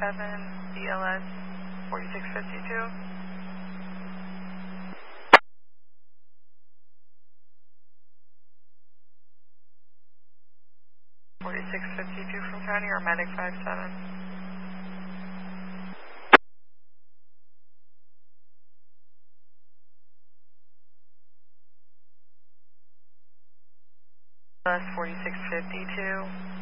BLS 4652. 4652 from County or Medic 57. BLS 4652.